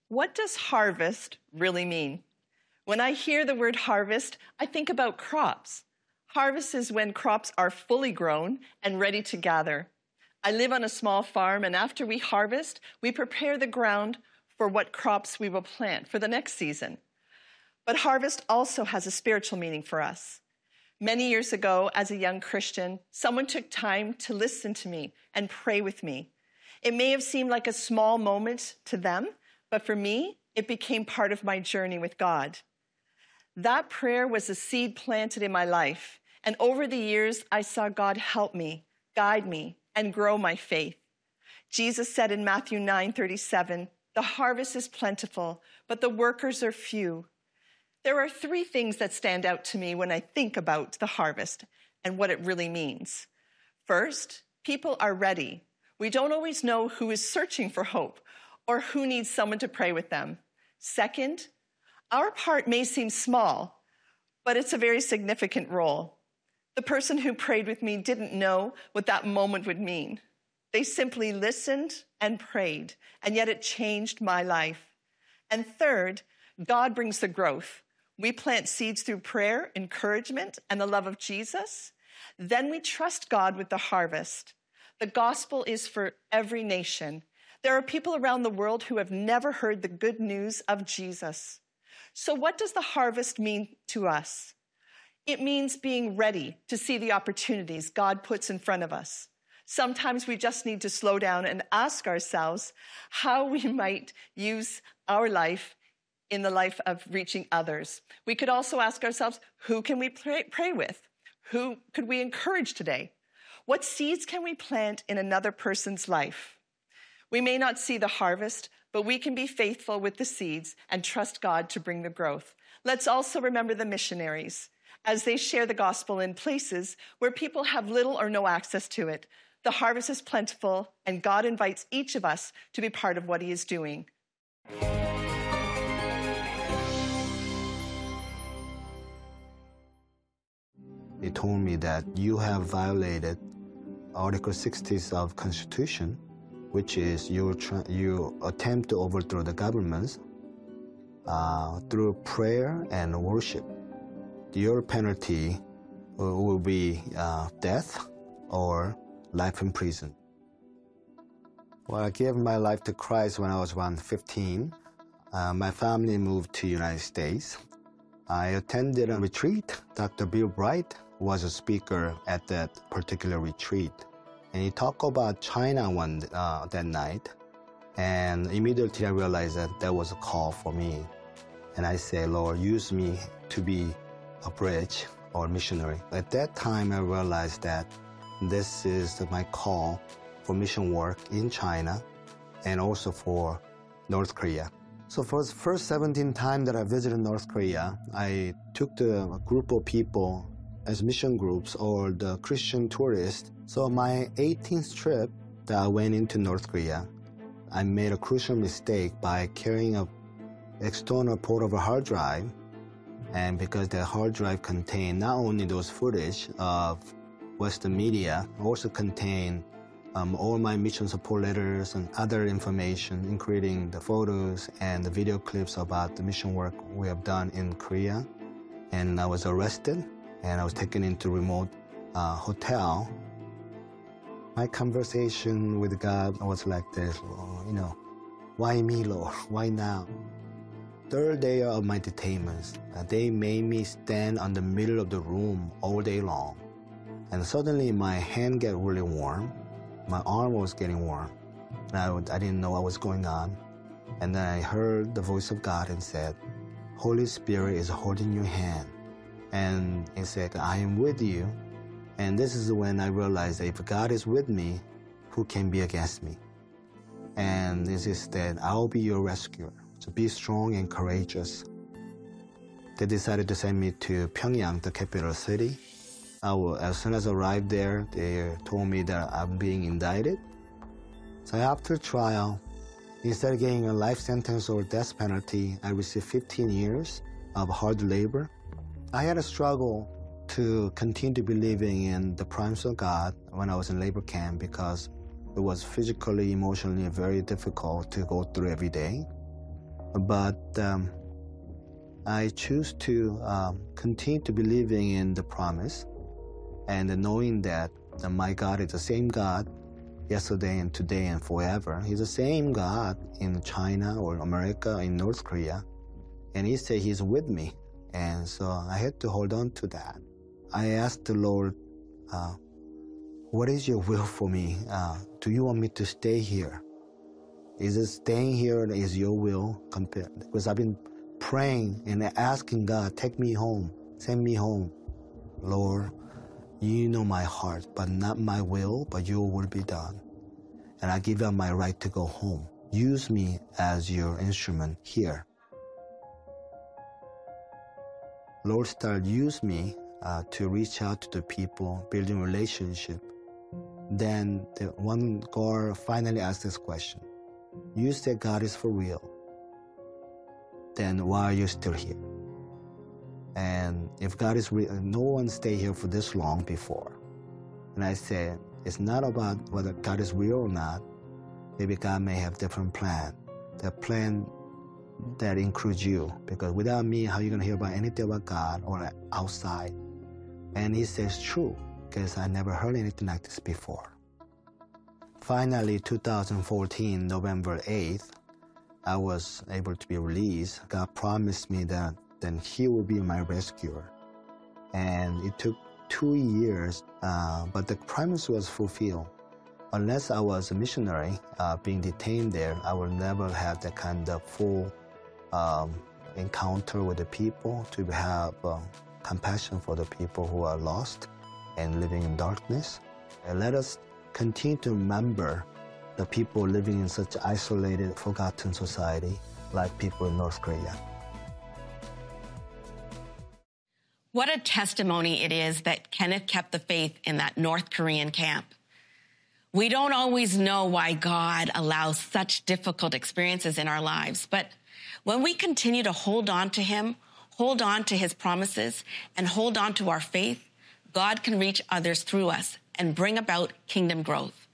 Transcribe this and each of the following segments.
What does harvest really mean? When I hear the word harvest, I think about crops. Harvest is when crops are fully grown and ready to gather. I live on a small farm, and after we harvest, we prepare the ground for what crops we will plant for the next season. But harvest also has a spiritual meaning for us. Many years ago, as a young Christian, someone took time to listen to me and pray with me. It may have seemed like a small moment to them, but for me, it became part of my journey with God. That prayer was a seed planted in my life, and over the years, I saw God help me, guide me, and grow my faith. Jesus said in Matthew 9:37, "The harvest is plentiful, but the workers are few." There are three things that stand out to me when I think about the harvest and what it really means. First, people are ready. We don't always know who is searching for hope or who needs someone to pray with them. Second, our part may seem small, but it's a very significant role. The person who prayed with me didn't know what that moment would mean. They simply listened and prayed, and yet it changed my life. And third, God brings the growth. We plant seeds through prayer, encouragement, and the love of Jesus. Then we trust God with the harvest. The gospel is for every nation. There are people around the world who have never heard the good news of Jesus. So what does the harvest mean to us? It means being ready to see the opportunities God puts in front of us. Sometimes we just need to slow down and ask ourselves how we might use our life in the life of reaching others. We could also ask ourselves, who can we pray with? Who could we encourage today? What seeds can we plant in another person's life? We may not see the harvest, but we can be faithful with the seeds and trust God to bring the growth. Let's also remember the missionaries as they share the gospel in places where people have little or no access to it. The harvest is plentiful, and God invites each of us to be part of what he is doing. They told me that you have violated Article 60 of Constitution, which is you attempt to overthrow the governments through prayer and worship. Your penalty will be death or life in prison. Well, I gave my life to Christ when I was around 15. My family moved to the United States. I attended a retreat. Dr. Bill Bright was a speaker at that particular retreat. And he talked about China that night. And immediately I realized that that was a call for me. And I said, Lord, use me to be a bridge or missionary. At that time, I realized that this is my call for mission work in China and also for North Korea. So for the first 17 times that I visited North Korea, I took a group of people as mission groups or the Christian tourists. So my 18th trip that I went into North Korea, I made a crucial mistake by carrying an external portable hard drive. And because that hard drive contained not only those footage of Western media, also contained all my mission support letters and other information, including the photos and the video clips about the mission work we have done in Korea. And I was arrested, and I was taken into a remote hotel. My conversation with God was like this, why me, Lord? Why now? Third day of my detainment, they made me stand on the middle of the room all day long. And suddenly my hand got really warm. My arm was getting warm. And I didn't know what was going on. And then I heard the voice of God and said, Holy Spirit is holding your hand. And he said, I am with you. And this is when I realized that if God is with me, who can be against me? And this is that I'll be your rescuer. So be strong and courageous. They decided to send me to Pyongyang, the capital city. As soon as I arrived there, they told me that I'm being indicted. So after trial, instead of getting a life sentence or death penalty, I received 15 years of hard labor. I had a struggle to continue believing in the promise of God when I was in labor camp because it was physically, emotionally very difficult to go through every day. But I choose to continue to believing in the promise and knowing that my God is the same God yesterday and today and forever. He's the same God in China or America, in North Korea. And he said he's with me. And so I had to hold on to that. I asked the Lord, what is your will for me? Do you want me to stay here? Is it staying here is your will? Because I've been praying and asking God, take me home, send me home. Lord, you know my heart, but not my will, but your will be done. And I give up my right to go home. Use me as your instrument here. Lord started use me to reach out to the people, building relationship. Then the one girl finally asked this question. You said God is for real. Then why are you still here? And if God is real, no one stayed here for this long before. And I said, it's not about whether God is real or not. Maybe God may have different plan. The plan that includes you. Because without me, how are you going to hear about anything about God or outside? And he says, true, because I never heard anything like this before. Finally, 2014, November 8th, I was able to be released. God promised me that then he will be my rescuer. And it took 2 years, but the promise was fulfilled. Unless I was a missionary being detained there, I will never have that kind of full encounter with the people, to have compassion for the people who are lost and living in darkness. And let us continue to remember the people living in such isolated, forgotten society like people in North Korea. What a testimony it is that Kenneth kept the faith in that North Korean camp. We don't always know why God allows such difficult experiences in our lives, but when we continue to hold on to him, hold on to his promises, and hold on to our faith, God can reach others through us and bring about kingdom growth.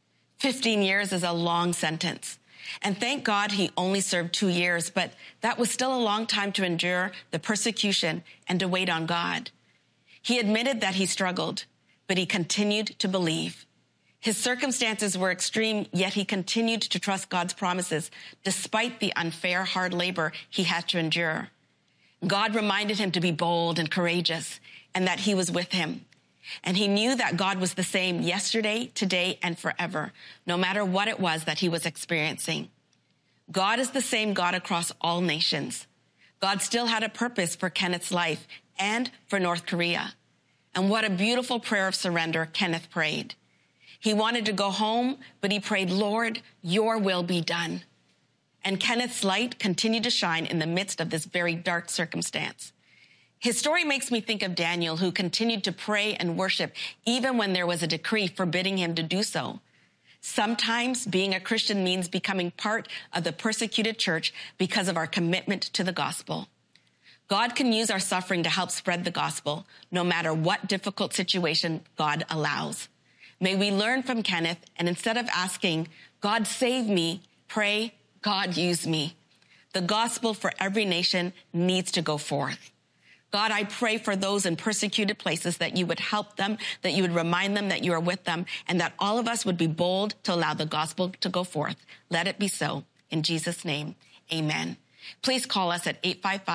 15 years is a long sentence. And thank God he only served 2 years, but that was still a long time to endure the persecution and to wait on God. He admitted that he struggled, but he continued to believe. His circumstances were extreme, yet he continued to trust God's promises despite the unfair, hard labor he had to endure. God reminded him to be bold and courageous and that he was with him. And he knew that God was the same yesterday, today, and forever, no matter what it was that he was experiencing. God is the same God across all nations. God still had a purpose for Kenneth's life and for North Korea. And what a beautiful prayer of surrender Kenneth prayed. He wanted to go home, but he prayed, Lord, your will be done. And Kenneth's light continued to shine in the midst of this very dark circumstance. His story makes me think of Daniel, who continued to pray and worship even when there was a decree forbidding him to do so. Sometimes being a Christian means becoming part of the persecuted church because of our commitment to the gospel. God can use our suffering to help spread the gospel, no matter what difficult situation God allows. May we learn from Kenneth, and instead of asking, God save me, pray, God use me. The gospel for every nation needs to go forth. God, I pray for those in persecuted places that you would help them, that you would remind them that you are with them, and that all of us would be bold to allow the gospel to go forth. Let it be so. In Jesus' name, amen. Please call us at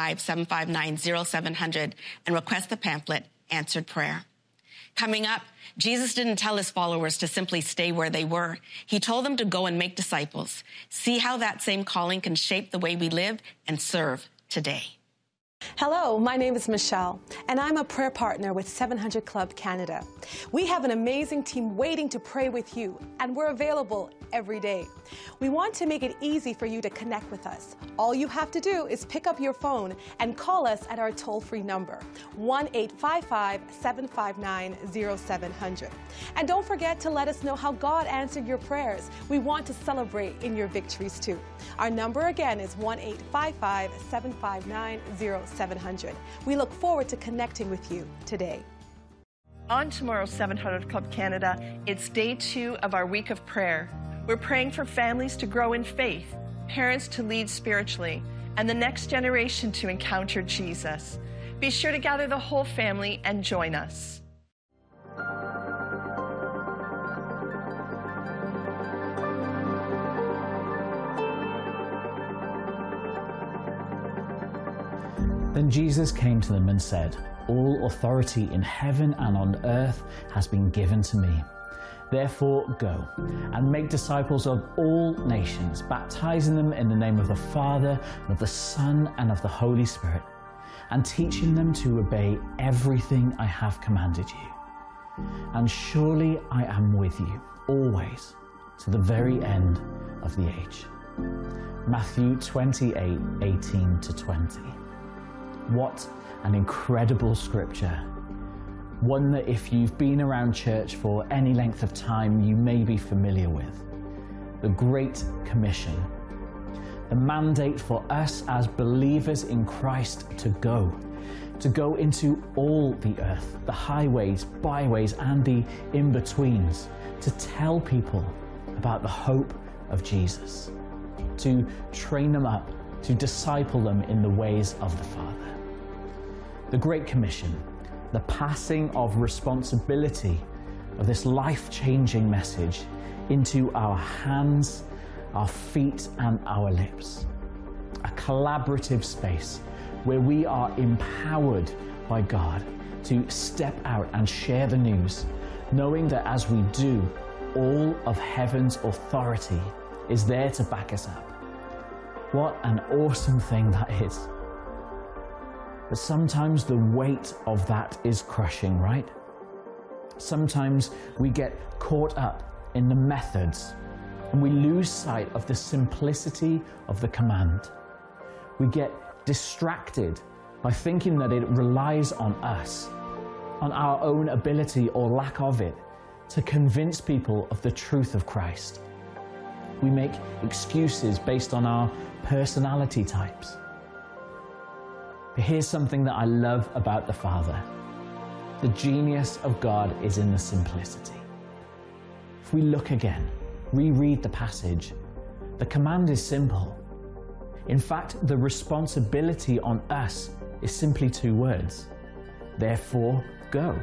855-759-0700 and request the pamphlet, Answered Prayer. Coming up, Jesus didn't tell his followers to simply stay where they were. He told them to go and make disciples. See how that same calling can shape the way we live and serve today. Hello, my name is Michelle, and I'm a prayer partner with 700 Club Canada. We have an amazing team waiting to pray with you, and we're available every day. We want to make it easy for you to connect with us. All you have to do is pick up your phone and call us at our toll-free number, 1-855-759-0700. And don't forget to let us know how God answered your prayers. We want to celebrate in your victories too. Our number again is 1-855-759-0700. We look forward to connecting with you today. On tomorrow's 700 Club Canada, it's day 2 of our week of prayer. We're praying for families to grow in faith, parents to lead spiritually, and the next generation to encounter Jesus. Be sure to gather the whole family and join us. Then Jesus came to them and said, "All authority in heaven and on earth has been given to me. Therefore go and make disciples of all nations, baptizing them in the name of the Father, and of the Son, and of the Holy Spirit, and teaching them to obey everything I have commanded you. And surely I am with you always, to the very end of the age." Matthew 28:18-20. What an incredible scripture. One that if you've been around church for any length of time, you may be familiar with. The Great Commission. The mandate for us as believers in Christ to go into all the earth, the highways, byways, and the in-betweens, to tell people about the hope of Jesus, to train them up, to disciple them in the ways of the Father. The Great Commission, the passing of responsibility of this life-changing message into our hands, our feet, and our lips. A collaborative space where we are empowered by God to step out and share the news, knowing that as we do, all of heaven's authority is there to back us up. What an awesome thing that is. But sometimes the weight of that is crushing, right? Sometimes we get caught up in the methods and we lose sight of the simplicity of the command. We get distracted by thinking that it relies on us, on our own ability or lack of it, to convince people of the truth of Christ. We make excuses based on our personality types. But here's something that I love about the Father. The genius of God is in the simplicity. If we look again, reread the passage, the command is simple. In fact, the responsibility on us is simply 2 words. Therefore, go.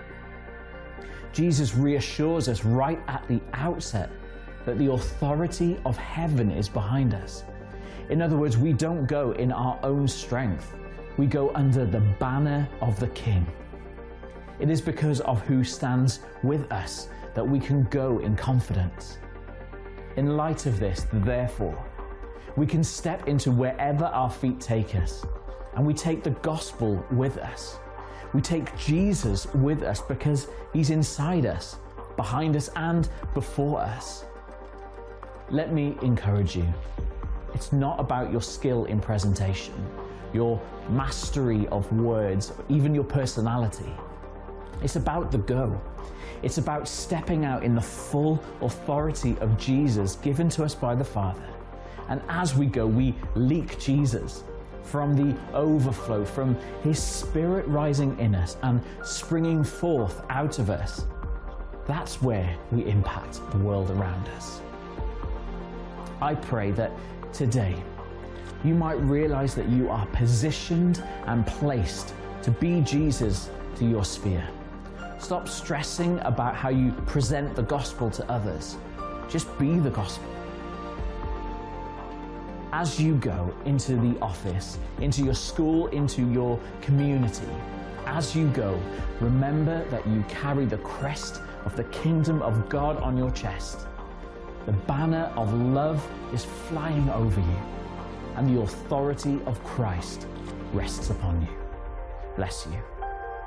Jesus reassures us right at the outset that the authority of heaven is behind us. In other words, we don't go in our own strength. We go under the banner of the King. It is because of who stands with us that we can go in confidence. In light of this, therefore, we can step into wherever our feet take us, and we take the gospel with us. We take Jesus with us because he's inside us, behind us, and before us. Let me encourage you. It's not about your skill in presentation, your mastery of words, even your personality. It's about the go. It's about stepping out in the full authority of Jesus given to us by the Father. And as we go, we leak Jesus from the overflow, from his Spirit rising in us and springing forth out of us. That's where we impact the world around us. I pray that today you might realize that you are positioned and placed to be Jesus to your sphere. Stop stressing about how you present the gospel to others. Just be the gospel. As you go into the office, into your school, into your community, as you go, remember that you carry the crest of the kingdom of God on your chest. The banner of love is flying over you, and the authority of Christ rests upon you. Bless you.